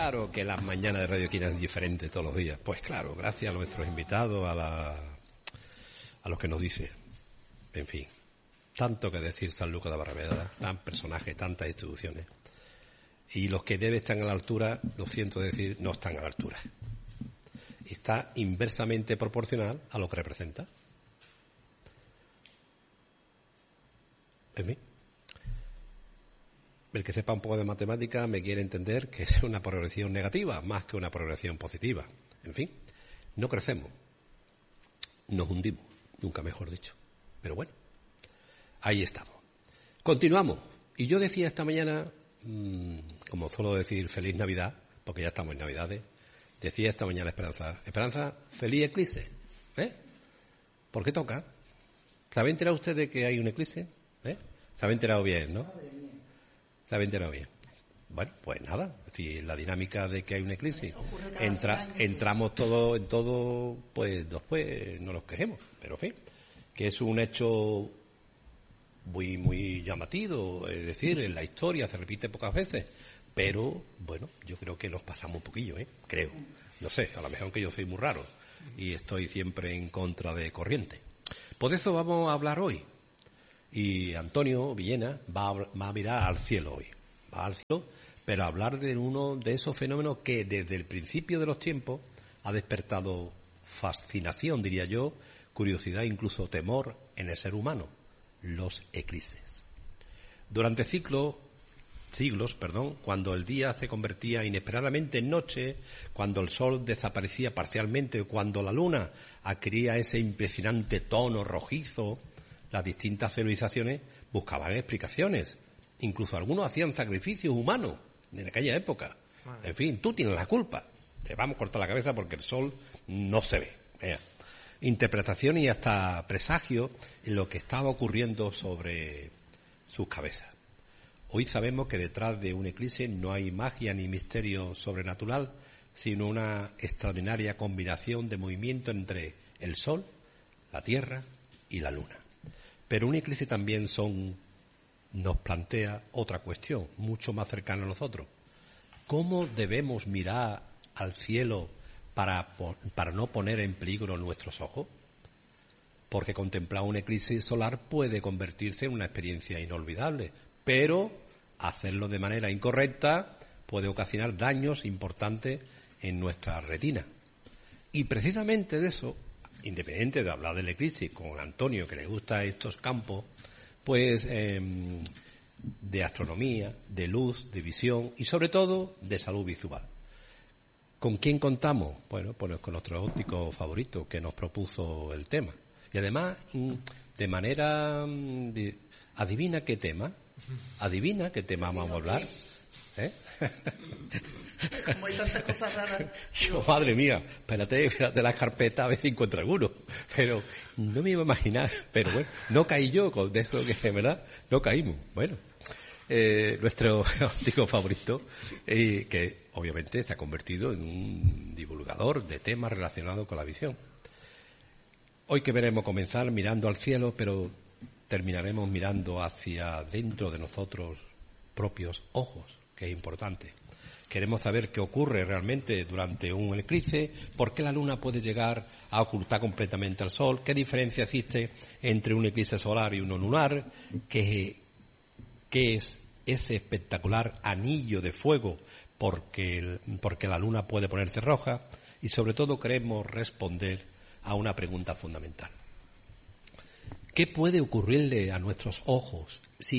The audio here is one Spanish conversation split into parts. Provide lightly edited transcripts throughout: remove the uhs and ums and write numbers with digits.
claro que las mañanas de Radio Esquina es diferente todos los días. Pues claro, gracias a nuestros invitados, a los que nos dicen. En fin, tanto que decir San Lucas de Barrameda, tan personajes, tantas instituciones. Y los que deben estar a la altura, lo siento decir, no están a la altura. Está inversamente proporcional a lo que representa. En fin. El que sepa un poco de matemática me quiere entender que es una progresión negativa más que una progresión positiva. En fin, no crecemos, nos hundimos, nunca mejor dicho. Pero bueno, ahí estamos. Continuamos. Y yo decía esta mañana, como suelo decir feliz Navidad, porque ya estamos en Navidades, decía esta mañana Esperanza, feliz eclipse. ¿Por qué toca? ¿Se había enterado usted de que hay un eclipse? Se había enterado bien, ¿no? Se había enterado bien. Bueno, pues nada, si la dinámica de que hay un eclipse, entramos todo en todo, pues después no nos quejemos, pero en fin, que es un hecho muy, muy llamativo, es decir, en la historia se repite pocas veces, pero bueno, yo creo que nos pasamos un poquillo, creo, no sé, a lo mejor que yo soy muy raro y estoy siempre en contra de corriente. Por eso vamos a hablar hoy. Y Antonio Villena va a mirar al cielo hoy. Va al cielo, pero a hablar de uno de esos fenómenos que desde el principio de los tiempos ha despertado fascinación, diría yo, curiosidad, incluso temor en el ser humano, los eclipses. Durante siglos, cuando el día se convertía inesperadamente en noche, cuando el sol desaparecía parcialmente, cuando la luna adquiría ese impresionante tono rojizo, las distintas civilizaciones buscaban explicaciones. Incluso algunos hacían sacrificios humanos en aquella época. En fin, tú tienes la culpa. Te vamos a cortar la cabeza porque el sol no se ve. Interpretación y hasta presagio en lo que estaba ocurriendo sobre sus cabezas. Hoy sabemos que detrás de un eclipse no hay magia ni misterio sobrenatural, sino una extraordinaria combinación de movimiento entre el sol, la tierra y la luna. Pero un eclipse también nos plantea otra cuestión, mucho más cercana a nosotros. ¿Cómo debemos mirar al cielo para no poner en peligro nuestros ojos? Porque contemplar un eclipse solar puede convertirse en una experiencia inolvidable, pero hacerlo de manera incorrecta puede ocasionar daños importantes en nuestra retina. Y precisamente de eso, independiente de hablar del eclipse con Antonio, que le gusta estos campos, pues de astronomía, de luz, de visión y sobre todo de salud visual. ¿Con quién contamos? Bueno, pues con nuestro óptico favorito que nos propuso el tema. Y además, de manera... ¿Adivina qué tema? ¿Adivina qué tema vamos a hablar? Como hay tantas cosas raras. Yo, madre mía, espérate la carpeta a ver si encuentro alguno. Pero no me iba a imaginar. Pero bueno, no caí yo con eso que, ¿verdad? No caímos. Bueno, nuestro óptico favorito, que obviamente se ha convertido en un divulgador de temas relacionados con la visión. Hoy que veremos comenzar mirando al cielo, pero terminaremos mirando hacia dentro de nosotros propios ojos, que es importante. Queremos saber qué ocurre realmente durante un eclipse, por qué la luna puede llegar a ocultar completamente al sol, qué diferencia existe entre un eclipse solar y uno lunar, qué es ese espectacular anillo de fuego porque la luna puede ponerse roja, y sobre todo queremos responder a una pregunta fundamental. ¿Qué puede ocurrirle a nuestros ojos si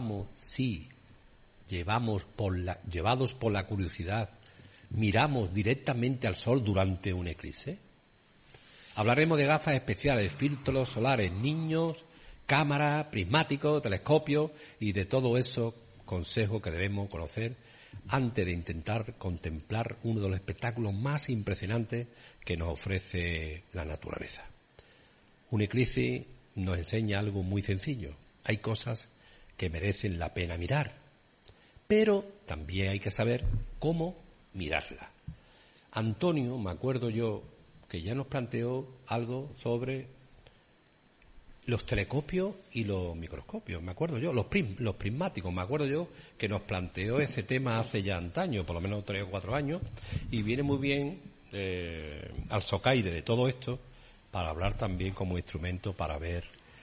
llevados por la curiosidad, miramos directamente al sol durante un eclipse? Hablaremos de gafas especiales, filtros solares, niños, cámaras, prismáticos, telescopios y de todo eso, consejos que debemos conocer antes de intentar contemplar uno de los espectáculos más impresionantes que nos ofrece la naturaleza. Un eclipse nos enseña algo muy sencillo. Hay cosas que merecen la pena mirar, pero también hay que saber cómo mirarla. Antonio, me acuerdo yo, que ya nos planteó algo sobre los telescopios y los microscopios, me acuerdo yo, los prismáticos, me acuerdo yo que nos planteó ese tema hace ya antaño, por lo menos 3 o 4 años, y viene muy bien al socaire de todo esto para hablar también como instrumento para ver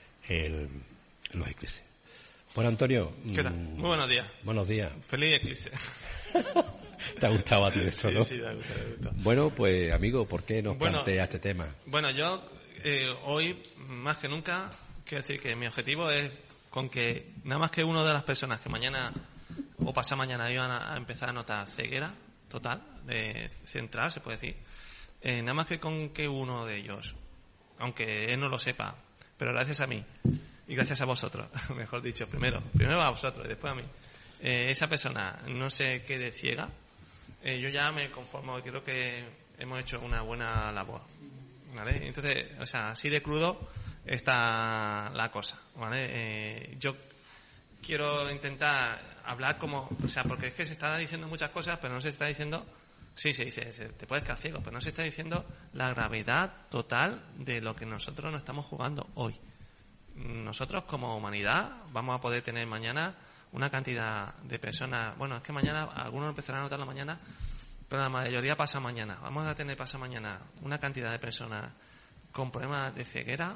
los eclipses. Bueno, Antonio. ¿Qué tal? Muy buenos días. Buenos días. Feliz eclipse. ¿Te ha gustado a ti esto, no? Sí, me ha gustado. Bueno, pues, amigo, ¿por qué nos plantea este tema? Bueno, yo hoy, más que nunca, quiero decir que mi objetivo es con que nada más que una de las personas que mañana o pasado mañana iban a empezar a notar ceguera total, central, se puede decir, nada más que con que uno de ellos, aunque él no lo sepa, pero gracias a mí, y gracias a vosotros, mejor dicho, primero a vosotros y después a mí, esa persona no se quede ciega, yo ya me conformo y creo que hemos hecho una buena labor, ¿vale? Entonces, o sea, así de crudo está la cosa, ¿vale? Yo quiero intentar hablar como, o sea, porque es que se está diciendo muchas cosas, pero no se está diciendo, sí, se dice, te puedes quedar ciego, pero no se está diciendo la gravedad total de lo que nosotros nos estamos jugando hoy. Nosotros como humanidad vamos a poder tener mañana una cantidad de personas, bueno, es que mañana algunos empezarán a notarlo mañana, pero la mayoría pasa mañana. Vamos a tener pasa mañana una cantidad de personas con problemas de ceguera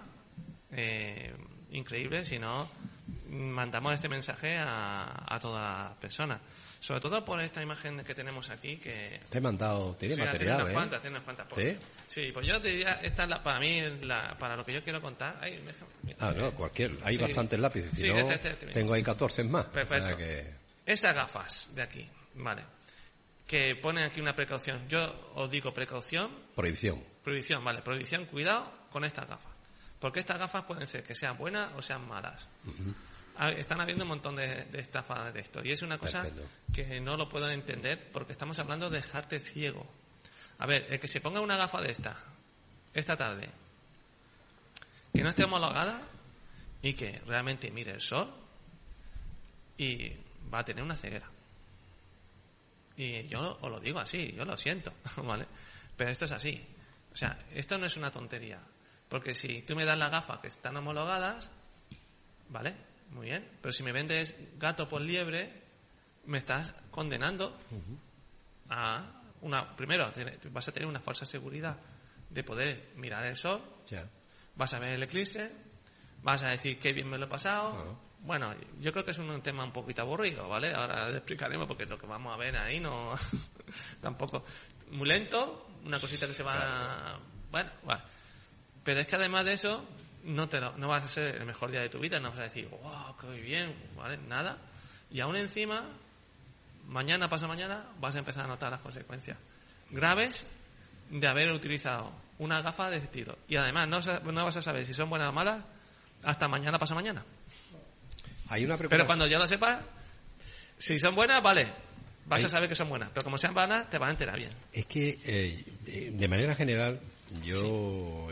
increíble si no mandamos este mensaje a todas las personas. Sobre todo por esta imagen que tenemos aquí que... Te he mandado, tiene material, tiene unas cuantas. ¿Sí? Sí, pues yo te diría, esta es para mí, para lo que yo quiero contar. Ay, no, hay bastantes lápices, si sí, no, este tengo ahí 14 más. Perfecto. O sea que... Estas gafas de aquí, vale, que ponen aquí una precaución. Yo os digo precaución. Prohibición, vale, prohibición, cuidado con estas gafas. Porque estas gafas pueden ser que sean buenas o sean malas. Uh-huh. Están habiendo un montón de estafas de esto. Y es una cosa que no lo puedo entender porque estamos hablando de dejarte ciego. A ver, el que se ponga una gafa de esta tarde, que no esté homologada y que realmente mire el sol y va a tener una ceguera. Y yo os lo digo así, yo lo siento, ¿vale? Pero esto es así. O sea, esto no es una tontería. Porque si tú me das las gafas que están homologadas, ¿vale? Muy bien. Pero si me vendes gato por liebre, me estás condenando a una... Primero, vas a tener una falsa seguridad de poder mirar el sol, vas a ver el eclipse, vas a decir qué bien me lo he pasado. Bueno, yo creo que es un tema un poquito aburrido, ¿vale? Ahora lo explicaremos porque lo que vamos a ver ahí no... tampoco... Muy lento, una cosita que se va... Bueno, vale. Pero es que además de eso, no vas a ser el mejor día de tu vida, no vas a decir, wow, qué bien, ¿vale? Nada. Y aún encima, mañana, pasado mañana, vas a empezar a notar las consecuencias graves de haber utilizado una gafa de ese estilo. Y además no vas a saber si son buenas o malas hasta mañana, pasado mañana. Hay una Pero cuando ya lo sepas, si son buenas, vale, vas a saber que son buenas. Pero como sean malas, te vas a enterar bien. Es que, de manera general, yo...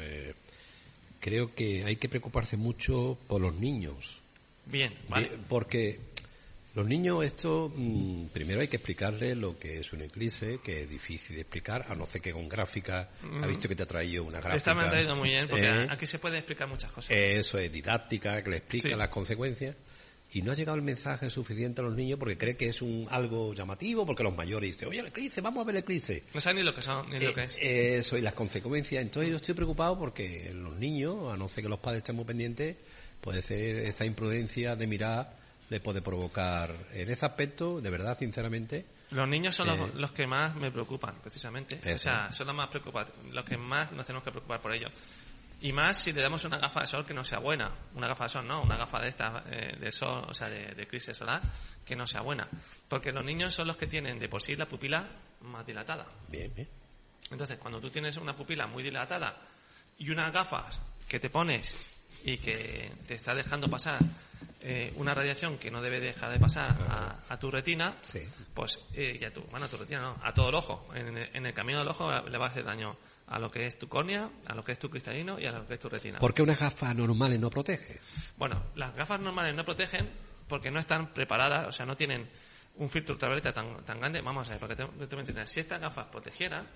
creo que hay que preocuparse mucho por los niños. Bien, vale. Porque los niños esto, primero hay que explicarles lo que es un eclipse, que es difícil de explicar, a no ser que con gráfica, ha visto que te ha traído una gráfica. Esta me ha traído muy bien, porque aquí se puede explicar muchas cosas. Eso es didáctica, que le explica las consecuencias. Y no ha llegado el mensaje suficiente a los niños porque cree que es algo llamativo, porque los mayores dicen, oye, el eclipse, vamos a ver el eclipse. No saben ni lo que son, ni lo que es. Eso, y las consecuencias. Entonces yo estoy preocupado porque los niños, a no ser que los padres estén muy pendientes, puede ser esta imprudencia de mirar, le puede provocar. En ese aspecto, de verdad, sinceramente... Los niños son los que más me preocupan, precisamente. Eso. O sea, son los más preocupados, los que más nos tenemos que preocupar por ellos. Y más si le damos una gafa de sol que no sea buena. Una gafa de sol no, una gafa de esta de sol, o sea, de eclipse solar, que no sea buena. Porque los niños son los que tienen de por sí la pupila más dilatada. Bien. Entonces, cuando tú tienes una pupila muy dilatada y unas gafas que te pones y que te está dejando pasar una radiación que no debe dejar de pasar a tu retina, pues ya a tu retina no, a todo el ojo. En el camino del ojo le va a hacer daño a lo que es tu córnea, a lo que es tu cristalino y a lo que es tu retina. ¿Por qué unas gafas normales no protegen? Bueno, las gafas normales no protegen porque no están preparadas, o sea, no tienen un filtro ultravioleta tan grande. Vamos a ver, porque tú me entiendes. Si estas gafas protegieran,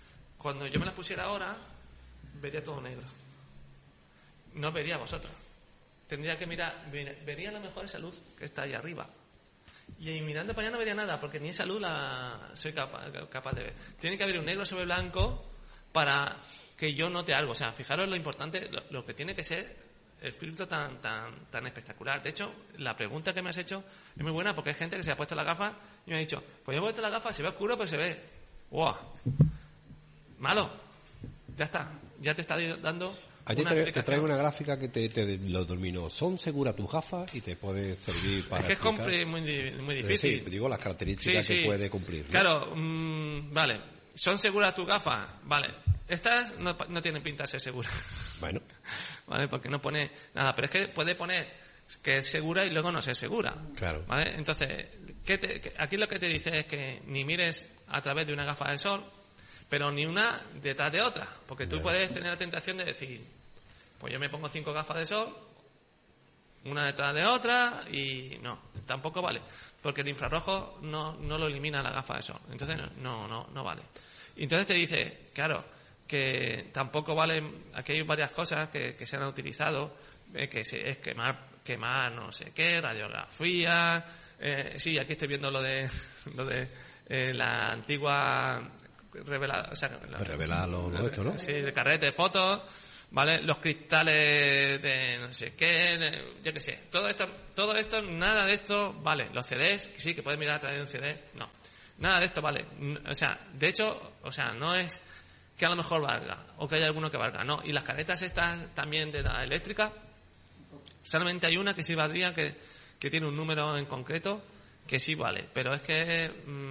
cuando yo me las pusiera ahora, vería todo negro. No vería a vosotros. tendría que mirar, vería a lo mejor esa luz que está ahí arriba. Y mirando para allá no vería nada, porque ni esa luz la soy capaz de ver. Tiene que haber un negro sobre blanco para que yo note algo. O sea, fijaros lo importante, lo que tiene que ser el filtro tan espectacular. De hecho, la pregunta que me has hecho es muy buena, porque hay gente que se ha puesto la gafa y me ha dicho, pues yo he puesto la gafa, se ve oscuro, pero se ve. ¡Wow! Malo. Ya está. Ya te está dando te traigo una gráfica que te lo domino. Son seguras tus gafas y te puede servir para... Es que es muy difícil. Sí, digo las características que puede cumplir, ¿no? Claro, vale. ¿Son seguras tus gafas? Vale. Estas no tienen pinta de ser seguras. Bueno. Vale, porque no pone nada. Pero es que puede poner que es segura y luego no ser segura. Claro. ¿Vale? Entonces, aquí lo que te dice es que ni mires a través de una gafa de sol, pero ni una detrás de otra. Porque tú puedes tener la tentación de decir, pues yo me pongo 5 gafas de sol, una detrás de otra, y no, tampoco vale. Porque el infrarrojo no lo elimina la gafa de sol. Entonces no vale. Y entonces te dice, claro, que tampoco vale, aquí hay varias cosas que se han utilizado, es quemar no sé qué, radiografía, sí, aquí estoy viendo lo de la antigua revelar esto, ¿no? Sí, de carrete de fotos, ¿vale? Los cristales de no sé qué, yo qué sé, todo esto, nada de esto vale. Los CDs, sí, que puedes mirar a través de un CD, no. Nada de esto vale. O sea, de hecho, no es que a lo mejor valga, o que haya alguno que valga, no. Y las caretas estas también de la eléctrica, solamente hay una que sí valdría, que tiene un número en concreto, que sí vale. Pero es que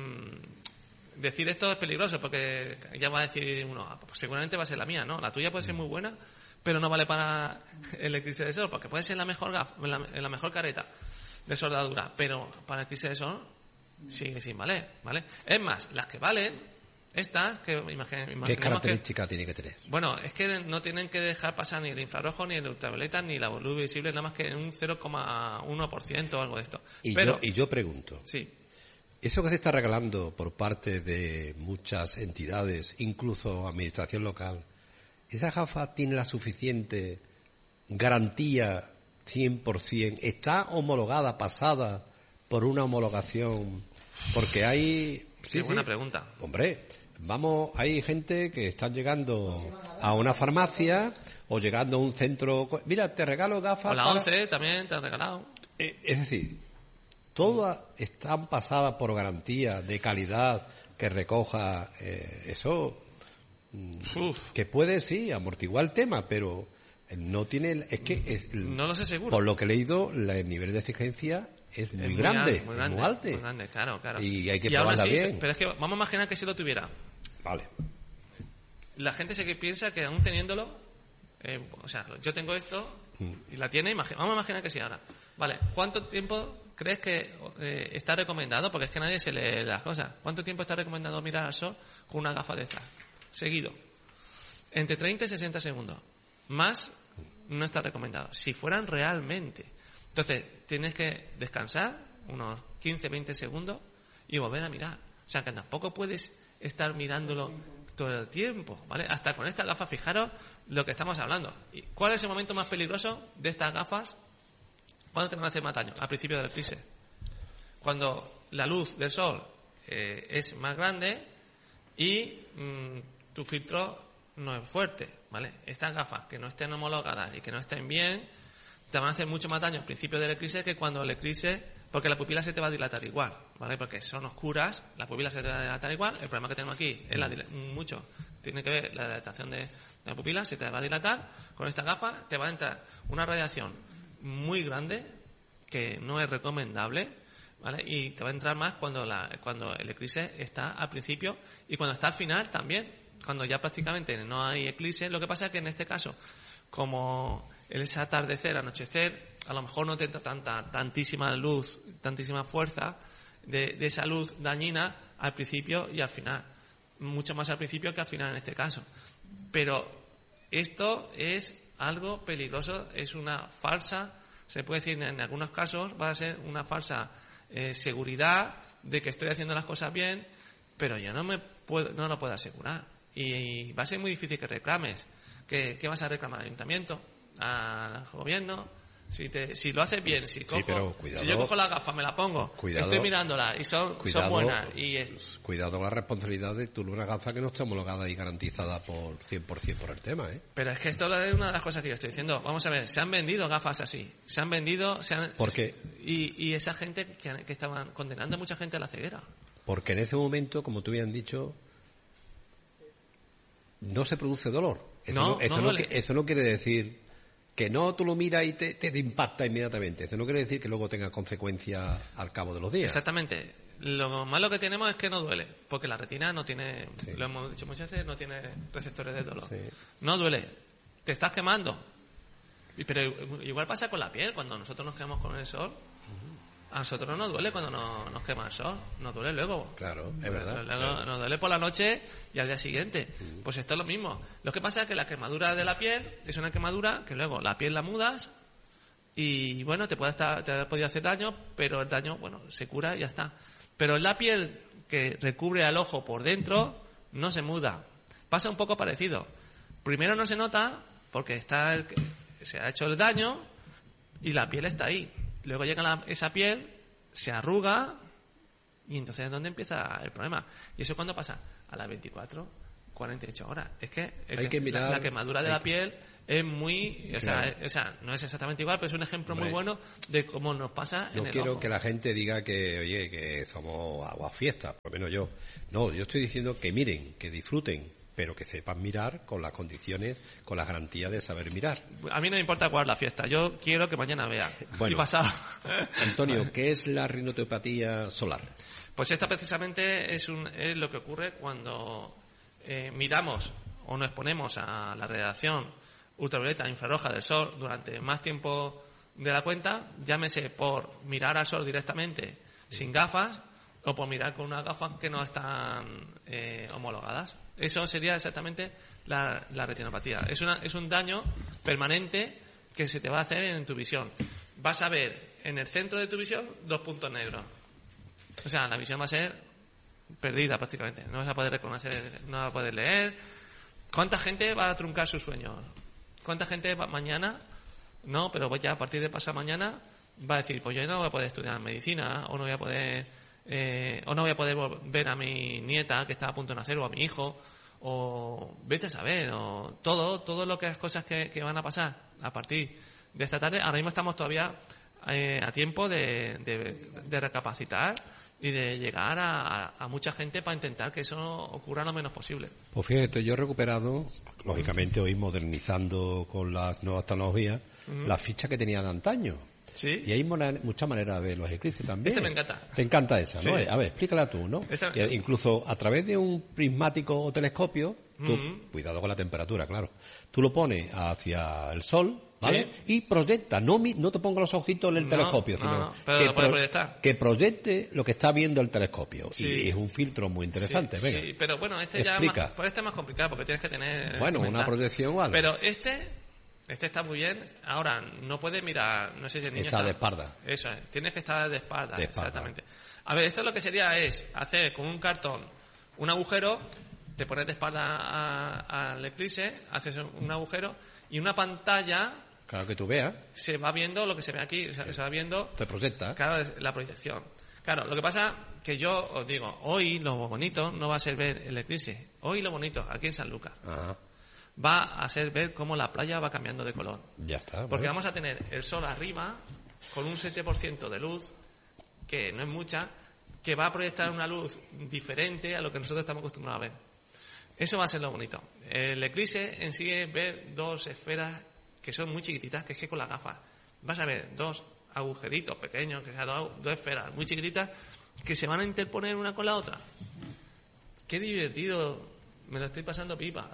decir esto es peligroso, porque ya va a decir uno, pues seguramente va a ser la mía, ¿no? La tuya puede ser muy buena, pero no vale para el eclipse de sol, porque puede ser la mejor la mejor careta de soldadura, pero para el eclipse de sol sigue sin valer, ¿vale? Es más, las que valen, estas, que imaginemos ¿qué característica tiene que tener? Bueno, es que no tienen que dejar pasar ni el infrarrojo, ni el ultravioleta, ni la luz visible, nada más que un 0,1% o algo de esto. Y yo pregunto, sí, eso que se está regalando por parte de muchas entidades, incluso administración local, ¿esa gafa tiene la suficiente garantía 100%? ¿Está homologada, pasada por una homologación? Porque hay... Qué buena pregunta. Hombre, hay gente que están llegando a una farmacia o llegando a un centro... Mira, te regalo gafas... O la 11 también te han regalado. Es decir, todas están pasadas por garantía de calidad que recoja eso... Que puede, sí, amortiguar el tema, pero no tiene... no lo sé seguro. Por lo que he leído, el nivel de exigencia es muy grande, muy alto. Muy grande, claro. Y hay que probarla bien. Pero es que vamos a imaginar que si lo tuviera. Vale. La gente piensa que aún teniéndolo, yo tengo esto y la tiene, vamos a imaginar que sí ahora. Vale, ¿cuánto tiempo crees que está recomendado? Porque es que nadie se lee las cosas. ¿Cuánto tiempo está recomendado mirar al sol con una gafa de estas? Seguido. Entre 30 y 60 segundos. Más no está recomendado. Si fueran realmente. Entonces, tienes que descansar unos 15, 20 segundos y volver a mirar. O sea, que tampoco puedes estar mirándolo todo el tiempo, ¿vale? Hasta con estas gafas, fijaros lo que estamos hablando. ¿Y cuál es el momento más peligroso de estas gafas? ¿Cuándo te van a hacer más daño? Al principio del eclipse. Cuando la luz del sol es más grande y tu filtro no es fuerte, ¿vale? Estas gafas que no estén homologadas y que no estén bien, te van a hacer mucho más daño al principio del eclipse que cuando el eclipse, porque la pupila se te va a dilatar igual, ¿vale? Porque son oscuras, la pupila se te va a dilatar igual. El problema que tenemos aquí es tiene que ver la dilatación de la pupila, se te va a dilatar. Con esta gafa te va a entrar una radiación muy grande que no es recomendable, ¿vale? Y te va a entrar más cuando el eclipse está al principio y cuando está al final también, cuando ya prácticamente no hay eclipse. Lo que pasa es que en este caso, como ese atardecer, anochecer, a lo mejor no te entra tantísima luz, tantísima fuerza de esa luz dañina al principio y al final, mucho más al principio que al final en este caso. Pero esto es algo peligroso, es una falsa, se puede decir en algunos casos va a ser una falsa seguridad de que estoy haciendo las cosas bien, pero yo no lo puedo asegurar y va a ser muy difícil que reclames. ¿Qué vas a reclamar al ayuntamiento, al gobierno, Si lo haces bien, si yo cojo la gafa, me la pongo, estoy mirándola y son buenas. Cuidado con la responsabilidad de tú una gafa que no está homologada y garantizada por 100% por el tema, ¿eh? Pero es que esto es una de las cosas que yo estoy diciendo. Vamos a ver, se han vendido gafas así. ¿Por qué? Y esa gente que estaban condenando a mucha gente a la ceguera. Porque en ese momento, como tú habías dicho, no se produce dolor. Eso no quiere decir que no, tú lo miras y te impacta inmediatamente. Eso no quiere decir que luego tenga consecuencias al cabo de los días. Exactamente. Lo malo que tenemos es que no duele, porque la retina no tiene, lo hemos dicho muchas veces, no tiene receptores de dolor. Sí. No duele. Te estás quemando. Pero igual pasa con la piel, cuando nosotros nos quemamos con el sol. A nosotros no nos duele cuando nos quema el sol, nos duele luego. Claro, es verdad. Luego, nos duele por la noche y al día siguiente. Pues esto es lo mismo. Lo que pasa es que la quemadura de la piel es una quemadura que luego la piel la mudas y bueno, te ha podido hacer daño, pero el daño, bueno, se cura y ya está. Pero la piel que recubre al ojo por dentro no se muda. Pasa un poco parecido. Primero no se nota porque se ha hecho el daño y la piel está ahí. Luego llega esa piel, se arruga y entonces es donde empieza el problema. ¿Y eso cuándo pasa? A las 24, 48 horas. Es que, la quemadura de la piel es muy... O sea, no es exactamente igual, pero es un ejemplo muy bueno de cómo nos pasa en el ojo. No quiero que la gente diga que somos aguafiestas, por lo menos yo. No, yo estoy diciendo que miren, que disfruten, pero que sepan mirar con las condiciones, con las garantías de saber mirar. A mí no me importa cuál es la fiesta, yo quiero que mañana vea. Bueno, y pasado. Antonio, ¿qué es la rinotopatía solar? Pues esta precisamente es lo que ocurre cuando miramos o nos exponemos a la radiación ultravioleta infrarroja del sol durante más tiempo de la cuenta, llámese por mirar al sol directamente sin gafas o por mirar con unas gafas que no están homologadas. Eso sería exactamente la retinopatía. Es un daño permanente que se te va a hacer en tu visión. Vas a ver en el centro de tu visión 2 puntos negros. O sea, la visión va a ser perdida prácticamente. No vas a poder reconocer, no vas a poder leer. ¿Cuánta gente va a truncar sus sueños? ¿Cuánta gente mañana? No, pero ya a partir de pasado mañana va a decir, pues yo no voy a poder estudiar medicina o no voy a poder ver a mi nieta que está a punto de nacer o a mi hijo, o vete a saber, o todo lo que es cosas que van a pasar a partir de esta tarde. Ahora mismo estamos todavía a tiempo de recapacitar y de llegar a mucha gente para intentar que eso ocurra lo menos posible. Pues fíjate, yo he recuperado, lógicamente hoy modernizando con las nuevas tecnologías, la ficha que tenía de antaño. ¿Sí? Y hay muchas maneras de ver los eclipses también. Me encanta. Te encanta esa, ¿no? Sí. A ver, explícala tú, ¿no? Incluso a través de un prismático o telescopio, cuidado con la temperatura, claro, tú lo pones hacia el sol, ¿vale? Sí. Y proyecta, no te pongas los ojitos en el telescopio, sino que proyecte lo que está viendo el telescopio. Sí. Y es un filtro muy interesante, venga. Sí, pero bueno, este es más complicado porque tienes que tener... Bueno, una proyección o algo. Pero este está muy bien. Ahora, no puedes mirar... No sé si el niño está de espalda. Eso es. Tienes que estar de espalda. Exactamente. A ver, esto lo que sería es hacer con un cartón un agujero, te pones de espalda al eclipse, haces un agujero y una pantalla... Claro, que tú veas. Se va viendo lo que se ve aquí. Se va viendo... Te proyecta. Claro, la proyección. Claro, lo que pasa que yo os digo, hoy lo bonito no va a ser ver el eclipse. Hoy lo bonito, aquí en San Lucas. Ajá. Va a ser ver cómo la playa va cambiando de color. Ya está. Porque vamos a tener el sol arriba con un 7% de luz, que no es mucha, que va a proyectar una luz diferente a lo que nosotros estamos acostumbrados a ver. Eso va a ser lo bonito. El eclipse en sí es ver 2 esferas que son muy chiquititas, que es que con las gafas vas a ver 2 agujeritos pequeños, que sean 2 esferas muy chiquititas, que se van a interponer una con la otra. ¡Qué divertido! Me lo estoy pasando pipa.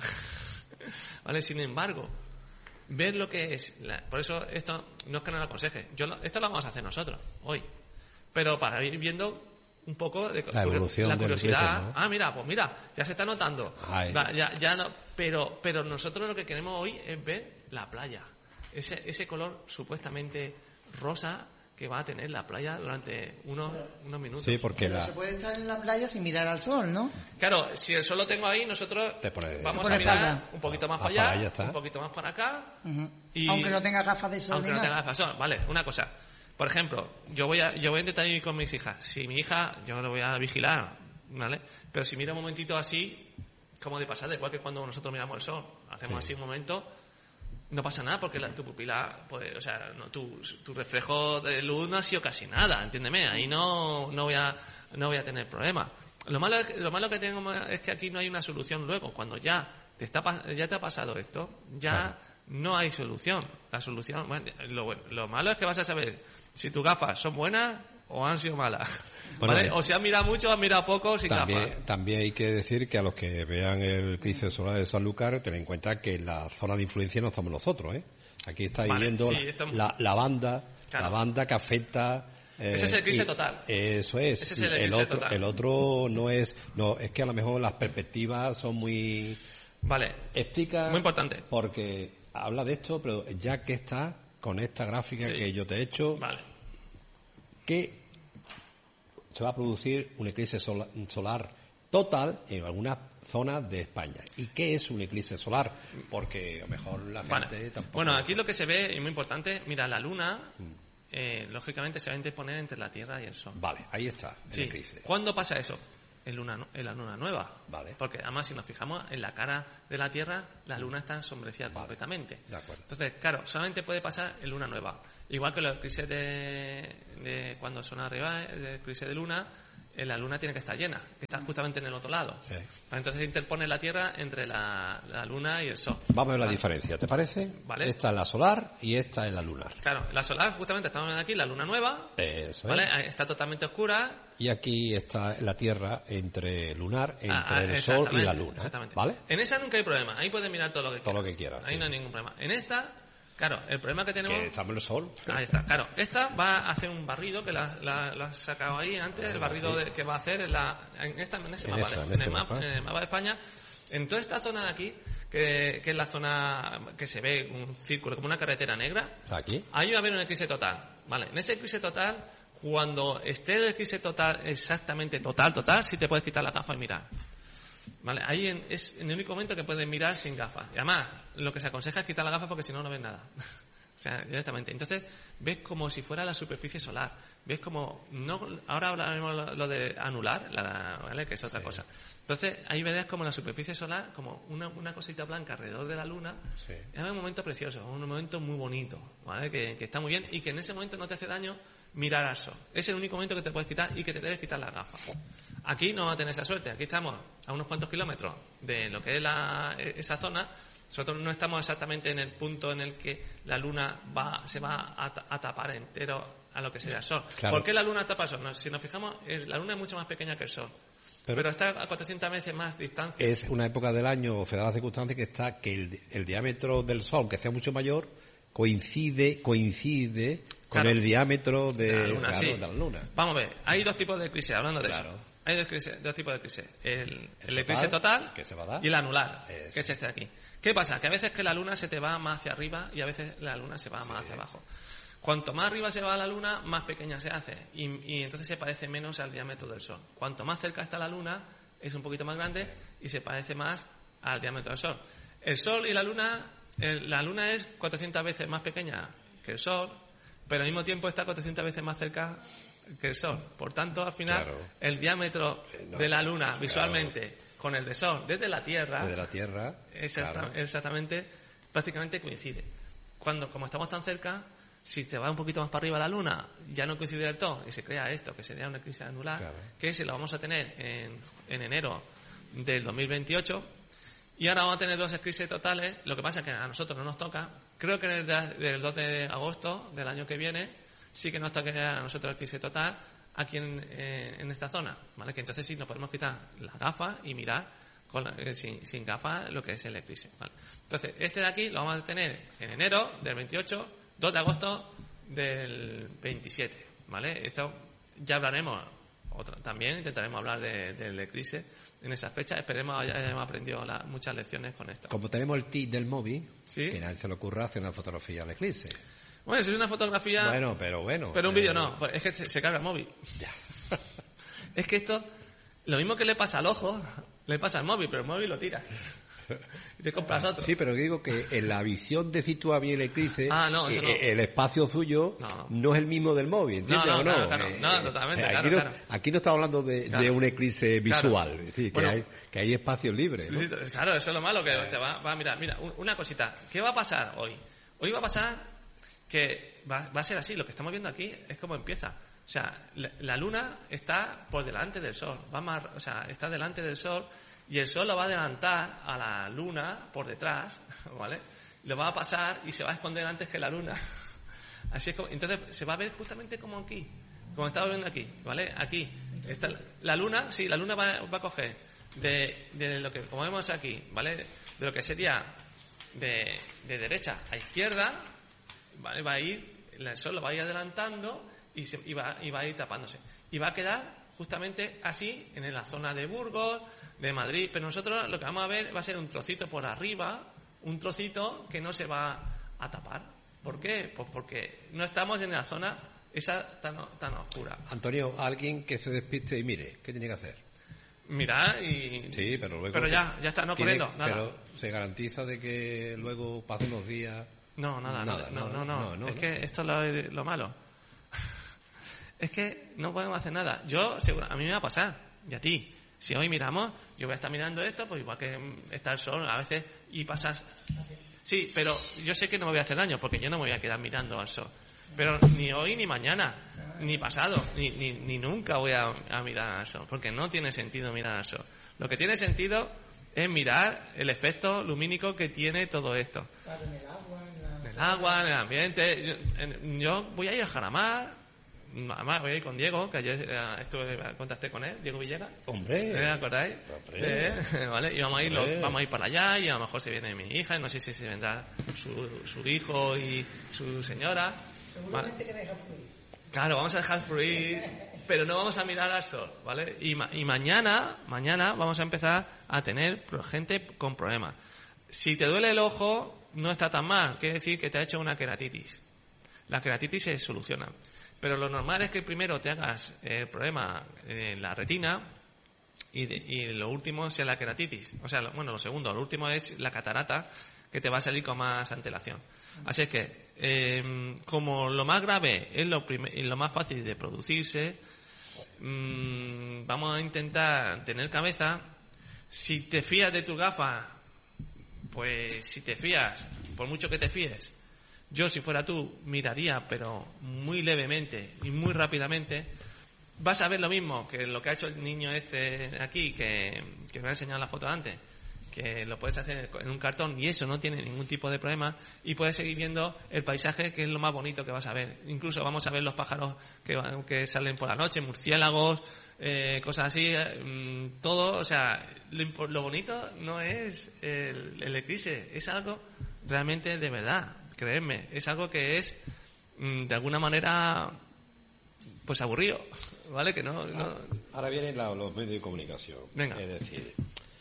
¿Vale? Sin embargo, ver lo que es... Por eso esto no es que no lo aconseje. Esto lo vamos a hacer nosotros, hoy. Pero para ir viendo un poco de la evolución, la curiosidad. ¿no? Ah, mira, pues mira, ya se está notando. Ya no, pero nosotros lo que queremos hoy es ver la playa. Ese color supuestamente rosa que va a tener la playa durante unos minutos. Sí, porque se puede estar en la playa sin mirar al sol, ¿no? Claro, si el sol lo tengo ahí, nosotros vamos a mirar un poquito más para allá, un poquito más para acá. Y aunque no tenga gafas de sol. Aunque no tenga gafas de sol. Vale, una cosa. Por ejemplo, yo voy a intentar ir con mis hijas. Si mi hija, yo lo voy a vigilar, ¿vale? Pero si mira un momentito así, como de pasada, igual que cuando nosotros miramos el sol, hacemos así un momento, no pasa nada porque tu pupila, pues, o sea, tu reflejo de luz no ha sido casi nada, entiéndeme, ahí no voy a tener problema. Lo malo que tengo es que aquí no hay una solución luego, cuando ya te ha pasado esto, ya no hay solución. La solución, bueno, lo malo es que vas a saber si tus gafas son buenas o han sido malas. Bueno, ¿vale? O si has mirado mucho o has mirado poco sin gafas. También hay que decir que a los que vean el eclipse solar de Sanlúcar, ten en cuenta que la zona de influencia no estamos nosotros, ¿eh? Aquí estáis viendo la banda, claro, la banda que afecta. Ese es el eclipse total. Eso es. Ese es el eclipse total. El otro no es que a lo mejor las perspectivas son muy. Vale. Explica. Muy importante. Porque habla de esto, pero ya que está con esta gráfica que yo te he hecho, que se va a producir un eclipse solar total en algunas zonas de España. ¿Y qué es un eclipse solar? Porque a lo mejor la gente tampoco... Bueno, aquí lo que se ve, y muy importante, mira, la luna, lógicamente se va a interponer entre la Tierra y el Sol. Vale, ahí está el eclipse. ¿Cuándo pasa eso? En la luna nueva. Vale. Porque además, si nos fijamos en la cara de la Tierra, la luna está ensombrecida completamente. De acuerdo. Entonces, claro, solamente puede pasar en luna nueva. Igual que los eclipses de cuando son arriba, el eclipse de luna, la luna tiene que estar llena, que está justamente en el otro lado. Sí. Entonces se interpone la Tierra entre la luna y el Sol. Vamos a ver la diferencia, ¿te parece? Vale. Esta es la solar y esta es la lunar. Claro, la solar, justamente estamos viendo aquí la luna nueva. Eso ¿vale? Está totalmente oscura. Y aquí está la Tierra entre lunar, entre el Sol y la luna. Exactamente. ¿Vale? En esa nunca hay problema, ahí puedes mirar todo lo que quieras. Todo lo que quieras. Ahí no hay ningún problema. En esta, claro, el problema que tenemos... Que estamos en el Sol. Ahí está, claro. Esta va a hacer un barrido, que la has sacado ahí antes, el barrido que va a hacer en ese mapa de España. En toda esta zona de aquí, que es la zona que se ve un círculo, como una carretera negra, aquí, ahí va a haber un eclipse total. ¿Vale? En ese eclipse total, cuando esté el eclipse total, exactamente total, sí te puedes quitar la gafa y mirar. ¿Vale? Ahí es en el único momento que puedes mirar sin gafas. Y además, lo que se aconseja es quitar la gafa porque si no, no ves nada. O sea, directamente. Entonces, ves como si fuera la superficie solar. Ves como... ahora hablaremos lo de anular, ¿vale? Que es otra cosa. Entonces, ahí verás como la superficie solar, como una cosita blanca alrededor de la luna. Sí. Es un momento precioso, un momento muy bonito, ¿vale? Que está muy bien y que en ese momento no te hace daño mirar al sol. Es el único momento que te puedes quitar y que te debes quitar las gafas. Aquí no vas a tener esa suerte. Aquí estamos a unos cuantos kilómetros de lo que es esa zona. Nosotros no estamos exactamente en el punto en el que la luna se va a tapar entero a lo que sería el sol. Claro. ¿Por qué la luna tapa el sol? Si nos fijamos, la luna es mucho más pequeña que el sol. Pero está a 400 veces más distancia. Es una época del año, o se da la circunstancia que el diámetro del sol, aunque sea mucho mayor, coincide con el diámetro de la luna. Vamos a ver, hay dos tipos de eclipse, hablando de eso. Hay dos tipos de eclipse. El eclipse total que se va a dar, y el anular, que es este de aquí. ¿Qué pasa? Que a veces que la luna se te va más hacia arriba y a veces la luna se va más hacia abajo. Cuanto más arriba se va la luna, más pequeña se hace y entonces se parece menos al diámetro del sol. Cuanto más cerca está la luna, es un poquito más grande y se parece más al diámetro del sol. El sol y la luna es 400 veces más pequeña que el sol, pero al mismo tiempo está 400 veces más cerca que el sol. Por tanto, al final, el diámetro de la luna visualmente con el del sol desde la Tierra exactamente, prácticamente coincide. Como estamos tan cerca, si te va un poquito más para arriba la luna, ya no coincide del todo y se crea esto, que sería un eclipse anular, que se lo vamos a tener en enero del 2028. Y ahora vamos a tener dos eclipses totales. Lo que pasa es que a nosotros no nos toca. Creo que del 2 de agosto del año que viene sí que nos toca a nosotros el eclipse total aquí en esta zona, ¿vale? Que entonces sí nos podemos quitar las gafas y mirar sin gafas lo que es el eclipse, ¿vale? Entonces, este de aquí lo vamos a tener en enero del 28, 2 de agosto del 27, ¿vale? Esto ya hablaremos, también intentaremos hablar del eclipse en esa fecha. Esperemos hayamos aprendido muchas lecciones con esto. Como tenemos el TIC del móvil, ¿sí? que nadie se le ocurra hacer una fotografía al eclipse. Bueno, si es una fotografía... Bueno, pero bueno. Pero un vídeo no, es que se carga el móvil. Ya. Es que esto, lo mismo que le pasa al ojo, le pasa al móvil, pero el móvil lo tiras. Y te compras otro. Sí, pero digo que en la visión de sitúa bien el eclipse, no, el espacio suyo no es el mismo del móvil, ¿entiendes? No, totalmente, claro. Aquí no estamos hablando de un eclipse visual, es decir, bueno, que hay espacios libres, ¿no? Sí, claro, eso es lo malo, que te va a mirar. Mira, una cosita. ¿Qué va a pasar hoy? Hoy va a pasar que va a ser así. Lo que estamos viendo aquí es como empieza. O sea, la luna está por delante del sol. Está delante del sol. Y el sol lo va a adelantar a la luna por detrás, ¿vale? Lo va a pasar y se va a esconder antes que la luna. Así es como, entonces se va a ver justamente como aquí, como estamos viendo aquí, ¿vale? Aquí está la luna, sí, la luna va a coger de lo que, como vemos aquí, ¿vale? De lo que sería de derecha a izquierda, ¿vale? Va a ir, el sol lo va a ir adelantando y va a ir tapándose. Y va a quedar justamente así en la zona de Burgos, de Madrid, pero nosotros lo que vamos a ver va a ser un trocito por arriba, un trocito que no se va a tapar. ¿Por qué? Pues porque no estamos en la zona esa tan oscura. Antonio, alguien que se despiste y mire, ¿qué tiene que hacer? Mirar y... Sí, pero luego... Pero ya está, no corriendo, nada. Pero se garantiza de que luego pasen unos días... No. Es que esto es lo malo. Es que no podemos hacer nada. A mí me va a pasar, y a ti. Si hoy miramos, yo voy a estar mirando esto, pues igual que está el sol a veces, y pasas... Sí, pero yo sé que no me voy a hacer daño, porque yo no me voy a quedar mirando al sol. Pero ni hoy, ni mañana, ni pasado, ni nunca voy a mirar al sol, porque no tiene sentido mirar al sol. Lo que tiene sentido es mirar el efecto lumínico que tiene todo esto. En el agua, en el ambiente. Yo voy a ir a Jaramar. Además, voy a ir con Diego, que ayer contacté con él, Diego Villegas. ¡Hombre! ¿Me acordáis? ¿Vale? Y vamos a ir para allá, y a lo mejor se viene mi hija, y no sé si se vendrá su hijo y su señora. Seguramente que deja fluir. Claro, vamos a dejar fluir, pero no vamos a mirar al sol, ¿vale? Y mañana vamos a empezar a tener gente con problemas. Si te duele el ojo, no está tan mal, quiere decir que te ha hecho una queratitis. La queratitis se soluciona. Pero lo normal es que primero te hagas el problema en la retina y lo último sea la queratitis. O sea, lo segundo, lo último es la catarata, que te va a salir con más antelación. Así es que, como lo más grave es lo más fácil de producirse, vamos a intentar tener cabeza. Si te fías de tu gafa, pues si te fías, por mucho que te fíes, yo, si fuera tú, miraría, pero muy levemente y muy rápidamente. Vas a ver lo mismo que lo que ha hecho el niño aquí, que me ha enseñado la foto antes, que lo puedes hacer en un cartón y eso no tiene ningún tipo de problema, y puedes seguir viendo el paisaje, que es lo más bonito que vas a ver. Incluso vamos a ver los pájaros que salen por la noche, murciélagos, cosas así, todo. O sea, lo bonito no es el eclipse, es algo realmente de verdad. Creedme, es algo que es de alguna manera pues aburrido, ¿vale? Que no... Ahora vienen los medios de comunicación. Venga. Es decir,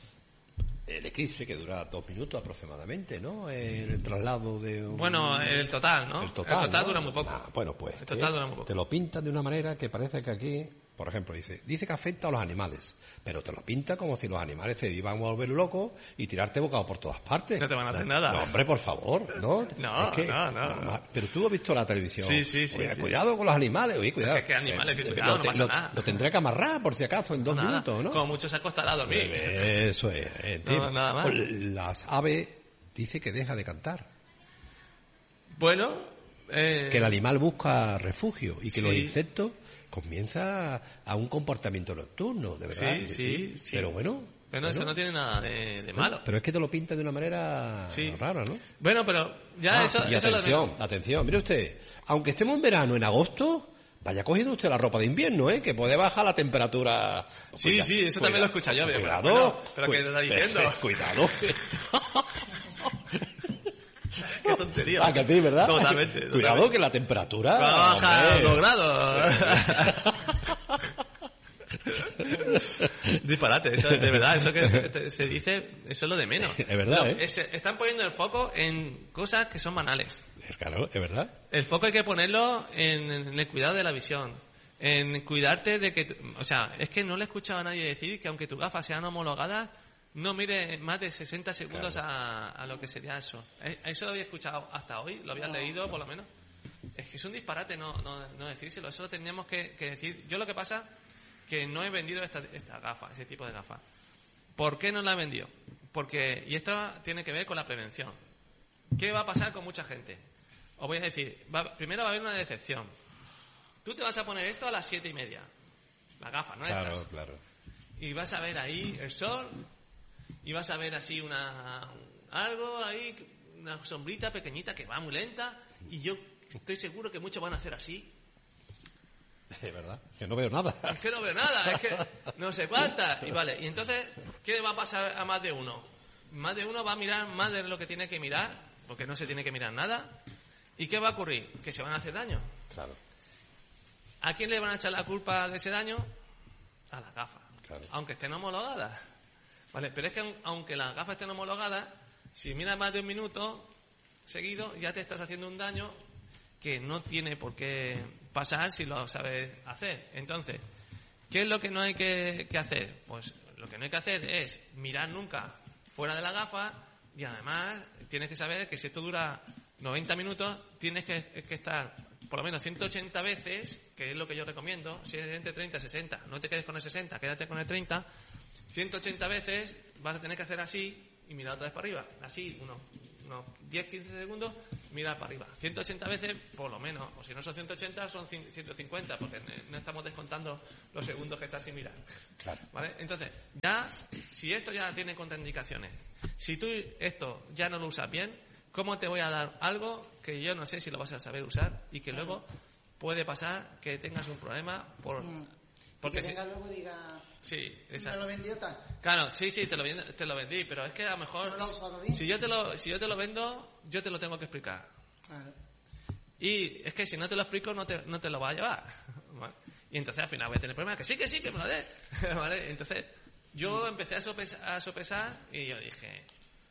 el eclipse, que dura 2 minutos aproximadamente, ¿no? El traslado de un... Bueno, el total, ¿no? El total ¿no? Dura muy poco. Bueno, pues el total dura muy poco. Te lo pintan de una manera que parece que aquí, por ejemplo, dice que afecta a los animales, pero te lo pinta como si los animales se iban a volver locos y tirarte bocado por todas partes. No te van a hacer nada. No, hombre, por favor, ¿no? No. Pero tú has visto la televisión. Sí. Oye, cuidado con los animales, oye, cuidado. Es que animales, cuidado, no pasa nada. Lo tendré que amarrar, por si acaso, en 2 minutos, ¿no? Como mucho se acostará a dormir. Eso es. Nada más. Las aves dice que deja de cantar. Bueno... Que el animal busca refugio y que sí. los insectos comienza a un comportamiento nocturno, de verdad. Sí. Pero bueno, eso no tiene nada de malo. Pero es que te lo pinta de una manera rara, ¿no? Bueno, pero ya eso... Y atención, mire usted, aunque estemos en verano, en agosto, vaya cogiendo usted la ropa de invierno, que puede bajar la temperatura. Sí, eso también lo he escuchado yo. Cuidado. Pero ¿qué te está diciendo? Cuidado. Qué tontería. Que a ti, ¿verdad? Totalmente. Cuidado que la temperatura... Va a bajar 2 grados. Disparate, eso, de verdad, eso que se dice, eso es lo de menos. Es verdad, Están poniendo el foco en cosas que son banales. Claro, es verdad. El foco hay que ponerlo en el cuidado de la visión. En cuidarte de que... O sea, es que no le he escuchado a nadie decir que aunque tus gafas sean homologadas, no mire más de 60 segundos a lo que sería eso. Eso lo había escuchado hasta hoy, lo había leído por lo menos. Es que es un disparate no decírselo, eso lo teníamos que decir. Yo lo que pasa que no he vendido esta gafa, ese tipo de gafas. ¿Por qué no la he vendido? Porque, y esto tiene que ver con la prevención. ¿Qué va a pasar con mucha gente? Os voy a decir, primero va a haber una decepción. Tú te vas a poner esto a las 7:30, la gafa, ¿no? Claro, claro. Y vas a ver ahí el sol, y vas a ver así algo ahí, una sombrita pequeñita que va muy lenta, y yo estoy seguro que muchos van a hacer así. De verdad, que no veo nada. Es que no veo nada, es que no sé cuántas. Y vale, y entonces, ¿qué le va a pasar a más de uno? Más de uno va a mirar más de lo que tiene que mirar, porque no se tiene que mirar nada. ¿Y qué va a ocurrir? Que se van a hacer daño. Claro. ¿A quién le van a echar la culpa de ese daño? A las gafas. Claro. Aunque estén homologadas. Vale, pero es que aunque las gafas estén homologadas, si miras más de un minuto seguido, ya te estás haciendo un daño que no tiene por qué pasar si lo sabes hacer. Entonces, ¿qué es lo que no hay que hacer? Pues lo que no hay que hacer es mirar nunca fuera de la gafa, y además tienes que saber que si esto dura 90 minutos, tienes que estar por lo menos 180 veces, que es lo que yo recomiendo, si es entre 30 y 60, no te quedes con el 60, quédate con el 30, 180 veces vas a tener que hacer así y mirar otra vez para arriba, así, unos 10-15 segundos, mirar para arriba, 180 veces por lo menos, o si no son 180 son 150, porque no estamos descontando los segundos que estás sin mirar. Claro. ¿Vale? Entonces, ya, si esto ya tiene contraindicaciones, si tú esto ya no lo usas bien, ¿cómo te voy a dar algo que yo no sé si lo vas a saber usar y que luego puede pasar que tengas un problema porque que venga luego y diga... Sí, exacto. ¿Me lo vendió tal? Claro, sí, te lo vendí, pero es que a lo mejor... ¿No lo has usado bien? Si yo te lo vendo, yo te lo tengo que explicar. Claro. Y es que si no te lo explico, no te lo va a llevar. ¿Vale? Y entonces al final voy a tener problemas. Que sí, que me lo des. ¿Vale? Entonces yo empecé a sopesar y yo dije...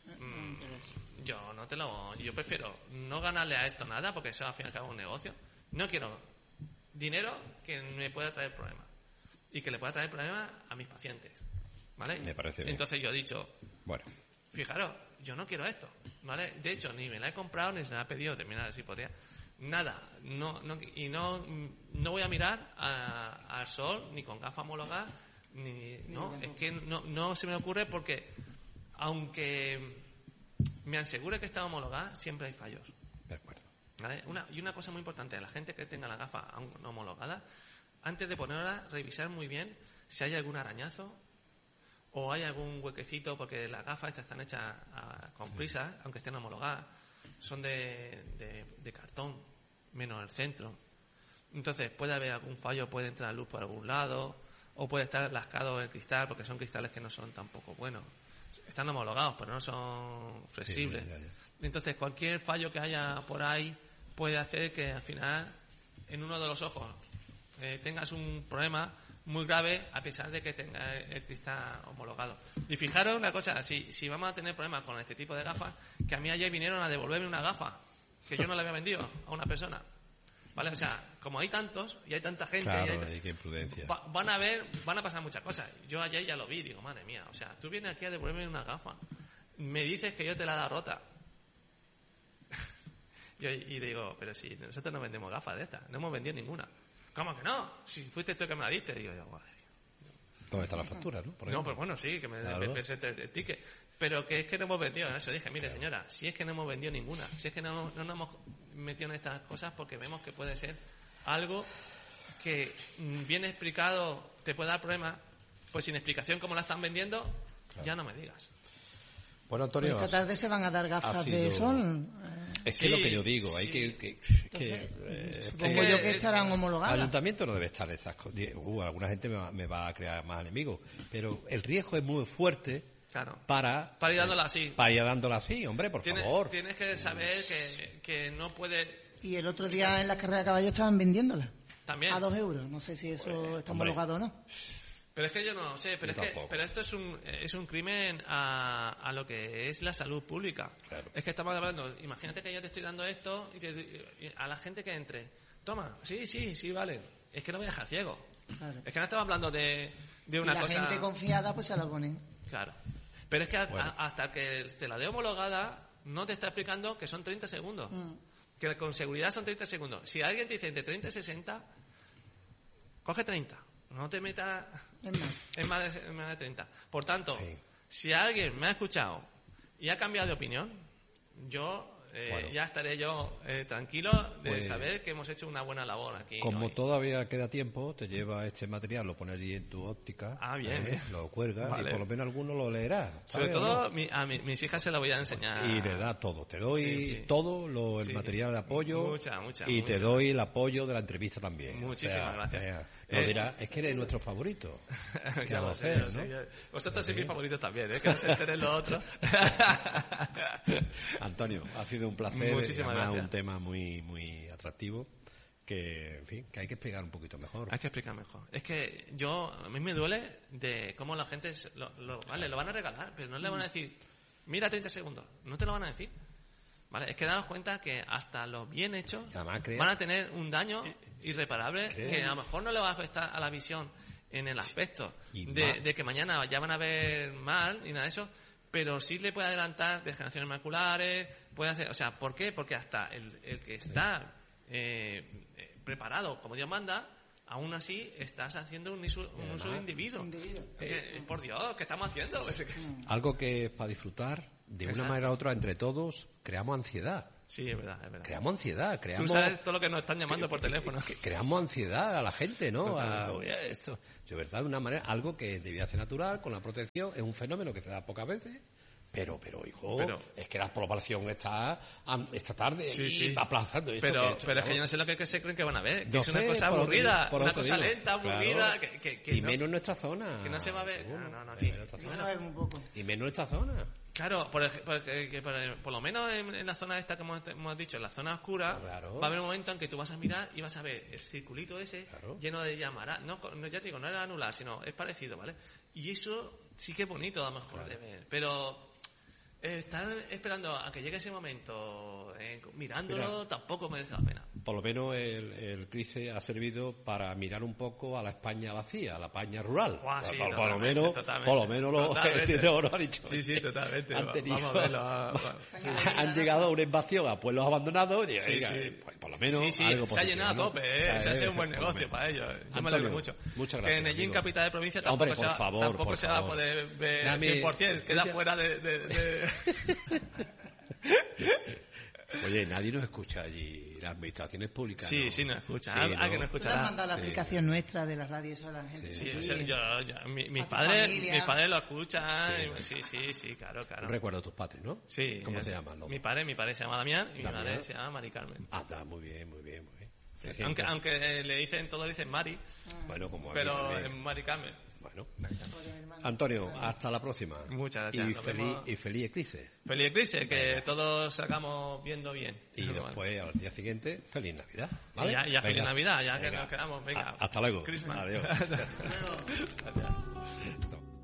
yo prefiero no ganarle a esto nada, porque eso al fin y al cabo es un negocio. No quiero dinero que me pueda traer problemas y que le pueda traer problemas a mis pacientes, ¿vale? Me parece bien. Entonces yo he dicho, bueno, fijaros, yo no quiero esto, ¿vale? De hecho, ni me la he comprado ni se la he pedido terminar si podría, nada, no voy a mirar al sol ni con gafas homologadas es que no se me ocurre, porque aunque me asegure que está homologada, siempre hay fallos. De acuerdo. ¿Vale? Y una cosa muy importante, la gente que tenga la gafa aún no homologada, antes de ponerla, revisar muy bien si hay algún arañazo o hay algún huequecito, porque las gafas estas están hechas con prisas, aunque estén homologadas, son de cartón, menos el centro. Entonces puede haber algún fallo, puede entrar luz por algún lado, o puede estar lascado el cristal, porque son cristales que no son tampoco buenos. Están homologados, pero no son flexibles. Sí, ya. Entonces, cualquier fallo que haya por ahí puede hacer que al final, en uno de los ojos, tengas un problema muy grave, a pesar de que tenga el cristal homologado. Y fijaros una cosa, si vamos a tener problemas con este tipo de gafas, que a mí ayer vinieron a devolverme una gafa que yo no le había vendido a una persona. ¿Vale? O sea, como hay tantos y hay tanta gente, claro, qué imprudencia. Van a pasar muchas cosas. Yo ayer ya lo vi, digo, madre mía, o sea, tú vienes aquí a devolverme una gafa, me dices que yo te la he dado rota. Y digo, pero si nosotros no vendemos gafas de estas, no hemos vendido ninguna. ¿Cómo que no? Si fuiste tú que me la diste. Digo yo, madre mía. ¿Dónde está la factura, no? No, pues bueno, sí, que me presente el ticket. Pero que es que no hemos vendido. Eso dije, mire, señora, si es que no hemos vendido ninguna, si es que no nos hemos metido en estas cosas porque vemos que puede ser algo que bien explicado te puede dar problemas, pues sin explicación como la están vendiendo, claro, ya no me digas. Bueno, Antonio, esta tarde se van a dar gafas de sol. Es que sí, lo que yo digo, hay que supongo yo que estarán homologadas. El ayuntamiento no debe estar esas cosas. Alguna gente me va a crear más enemigos, pero el riesgo es muy fuerte. Claro. Para ir dándola así. Para ir dándola así, hombre, por favor. Tienes que saber que no puede... Y el otro día en la carrera de caballos estaban vendiéndola. También. A 2 euros. No sé si eso está homologado o no. Pero es que yo no lo sé, pero esto es un crimen a lo que es la salud pública. Claro. Es que estamos hablando, imagínate que yo te estoy dando esto y a la gente que entre, toma, sí, vale. Es que lo voy a dejar ciego. Claro. Es que no estamos hablando de una cosa... Y la gente confiada pues se la ponen. Claro. Pero es que hasta que te la dé homologada no te está explicando que son 30 segundos. Que con seguridad son 30 segundos. Si alguien te dice entre 30 y 60, coge 30. No te metas en más de 30. Por tanto, si alguien me ha escuchado y ha cambiado de opinión, yo ya estaré tranquilo de saber que hemos hecho una buena labor aquí. Como hoy. todavía queda tiempo, te lleva este material, lo pones allí en tu óptica, bien. Lo cuelgas Vale. y por lo menos alguno lo leerá. Sobre ¿sabes? todo a mis hijas se la voy a enseñar. Y le da todo. Te doy todo el material de apoyo mucha, y te doy el apoyo de la entrevista también. Muchísimas gracias. Nos dirá, es que eres nuestro favorito. ¿Qué Ya vamos lo a hacer, sé, no? Vosotros sois mis favoritos también, que no se enteren los otros. Antonio, ha sido un placer. Muchísimas además, gracias. un tema muy, muy atractivo que, en fin, que hay que explicar un poquito mejor. Hay que explicar mejor. Es que a mí me duele de cómo la gente lo van a regalar, pero no le van a decir, mira 30 segundos. No te lo van a decir. ¿Vale? Es que daos cuenta que hasta los bien hechos van a tener un daño irreparable que a lo mejor no le va a afectar a la visión en el aspecto de que mañana ya van a ver mal y nada de eso, pero sí le puede adelantar degeneraciones maculares, puede hacer, o sea, ¿por qué? Porque hasta el que está preparado como Dios manda, aún así estás haciendo un uso individuo. Por Dios, ¿qué estamos haciendo? Algo que es para disfrutar, de una manera u otra, entre todos, creamos ansiedad. Sí, es verdad. Creamos ansiedad. Tú sabes todo lo que nos están llamando por teléfono. Creamos ansiedad a la gente, ¿no? Esto, de verdad, de una manera, algo que debía ser natural, con la protección, es un fenómeno que se da pocas veces. Pero hijo, es que la población está esta tarde aplazando esto. Pero es que yo no sé lo que se creen que van a ver. Que es una cosa aburrida, una cosa lenta, aburrida. Claro. Que y menos en nuestra zona. Que no se va a ver. No, aquí. Un poco. Y menos en nuestra zona. Claro, por lo menos en la zona esta, como hemos dicho, en la zona oscura, va a haber un momento en que tú vas a mirar y vas a ver el circulito ese lleno de llamarás. No, ya te digo, no era anular, sino es parecido, ¿vale? Y eso sí que es bonito a lo mejor de ver. Pero estar esperando a que llegue ese momento, mirándolo, tampoco merece la pena. Por lo menos el CRISE ha servido para mirar un poco a la España vacía, a la España rural. Sí, por lo menos lo ha dicho. Sí, totalmente. Vamos a verlo. Han llegado a una invasión a pueblos abandonados y pues, por lo menos algo se ha llenado a tope, se hace un buen negocio para ellos. Yo me alegro mucho. Muchas gracias. Que en Ellín, capital de provincia, tampoco se va a poder ver 100%, queda fuera de... Oye, nadie nos escucha allí, las administraciones públicas. Sí, nos escucha. Alguien nos escuchará. ¿Tú has mandado la aplicación nuestra de la radio eso a la gente? Mis padres lo escuchan. Sí, claro. Recuerdo a tus padres, ¿no? Sí. ¿Cómo se llaman? Mi padre se llama Damián y mi madre se llama Mari Carmen. Muy bien. Sí, aunque todos le dicen Mari, pero es Mari Carmen. Bueno, Antonio, hasta la próxima. Muchas gracias. Y feliz eclipse. Feliz eclipse, que todos salgamos viendo bien. Y después, al día siguiente, feliz Navidad. ¿Vale? Ya feliz Navidad, que nos quedamos. Venga. Hasta luego. Christmas. Adiós. Hasta luego. Gracias.